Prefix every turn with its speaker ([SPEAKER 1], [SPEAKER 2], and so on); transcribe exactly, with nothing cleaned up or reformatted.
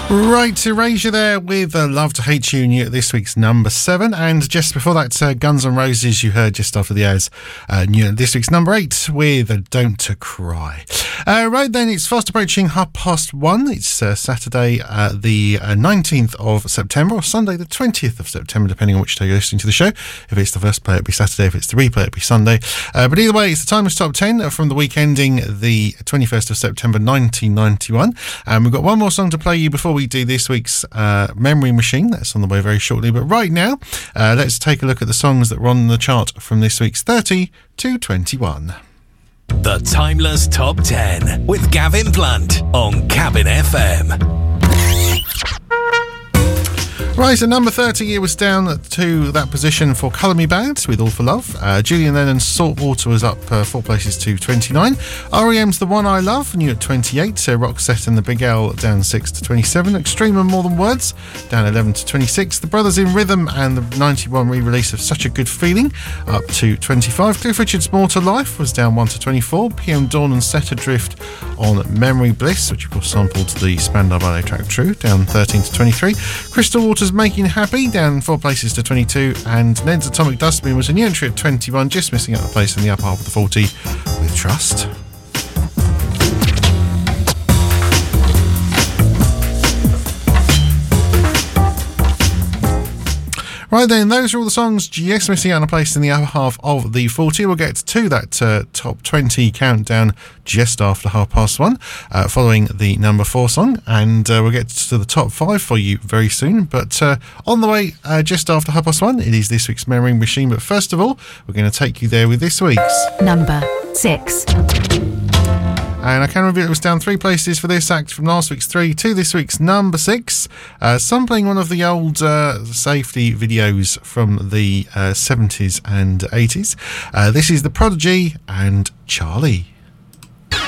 [SPEAKER 1] Right, Erasure there with uh, Love to Hate You, new at this week's number seven. And just before that, uh, Guns N' Roses, you heard just after the ads, uh, new at this week's number eight with uh, Don't Cry. Uh, right then, it's fast approaching half past one. It's uh, Saturday, uh, the uh, nineteenth of September, or Sunday, the twentieth of September, depending on which day you're listening to the show. If it's the first play, it'll be Saturday. If it's the replay, it'll be Sunday. Uh, but either way, it's the Timeless Top ten from the week ending the twenty-first of September, nineteen ninety-one. And we've got one more song to play you before we do this week's uh, Memory Machine. That's on the way very shortly. But right now, uh, let's take a look at the songs that were on the chart from this week's thirty to twenty-one.
[SPEAKER 2] The Timeless Top ten with Gavin Blunt on Cabin F M.
[SPEAKER 1] Right, so number thirty, it was down to that position for Colour Me Bad with All For Love. Uh, Julian Lennon's Saltwater was up uh, four places to twenty-nine. R E M's The One I Love, new at twenty-eight. So Roxette and the Big L down six to twenty-seven. Extreme and More Than Words down eleven to twenty-six. The Brothers in Rhythm and the ninety-one re-release of Such a Good Feeling up to twenty-five. Cliff Richard's More to Life was down one to twenty-four. P M Dawn and Set Adrift on Memory Bliss, which of course sampled the Spandau Ballet track True, down thirteen to twenty-three. Crystal Waters Making Happy down four places to twenty-two, and Ned's Atomic Dustbin was a new entry at twenty-one, just missing out the place in the upper half of the forty with Trust. Right then, those are all the songs just missing out on a place in the upper half of the forty. We'll get to that uh, top twenty countdown just after half past one, uh, following the number four song, and uh, we'll get to the top five for you very soon. But uh, on the way, uh, just after half past one, it is this week's Memory Machine. But first of all, we're going to take you there with this week's
[SPEAKER 3] number six.
[SPEAKER 1] And I can reveal it was down three places for this act from last week's three to this week's number six. Uh, sampling one of the old uh, safety videos from the uh, seventies and eighties. Uh, this is The Prodigy and Charlie.